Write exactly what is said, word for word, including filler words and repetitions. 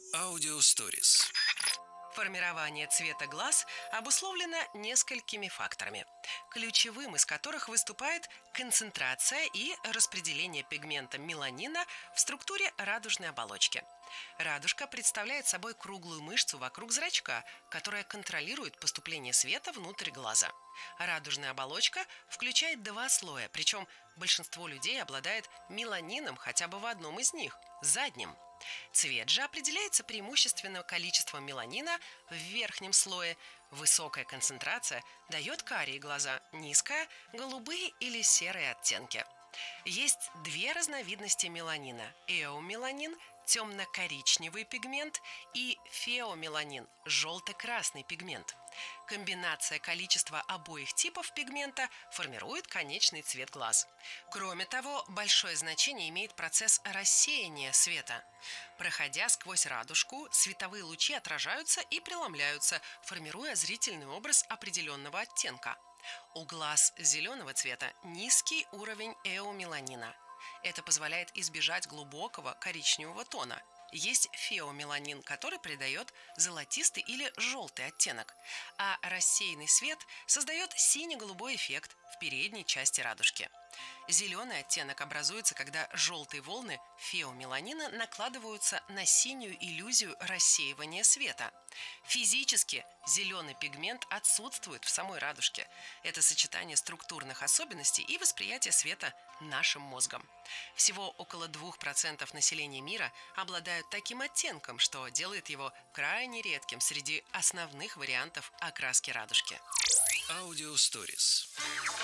Аудио Stories. Формирование цвета глаз обусловлено несколькими факторами, ключевым из которых выступает концентрация и распределение пигмента меланина в структуре радужной оболочки. Радужка представляет собой круглую мышцу вокруг зрачка, которая контролирует поступление света внутрь глаза. Радужная оболочка включает два слоя, причем большинство людей обладает меланином хотя бы в одном из них – заднем. Цвет же определяется преимущественно количеством меланина в верхнем слое. Высокая концентрация дает карие глаза, низкая – голубые или серые оттенки. Есть две разновидности меланина – эомеланин – темно-коричневый пигмент и феомеланин – желто-красный пигмент. Комбинация количества обоих типов пигмента формирует конечный цвет глаз. Кроме того, большое значение имеет процесс рассеяния света. Проходя сквозь радужку, световые лучи отражаются и преломляются, формируя зрительный образ определенного оттенка. У глаз зеленого цвета низкий уровень эомеланина. Это позволяет избежать глубокого коричневого тона. Есть феомеланин, который придает золотистый или желтый оттенок, а рассеянный свет создает сине-голубой эффект в передней части радужки. Зеленый оттенок образуется, когда желтые волны феомеланина накладываются на синюю иллюзию рассеивания света. Физически зеленый пигмент отсутствует в самой радужке. Это сочетание структурных особенностей и восприятия света нашим мозгом. Всего около двух процентов населения мира обладают таким оттенком, что делает его крайне редким среди основных вариантов окраски радужки. Аудио Stories.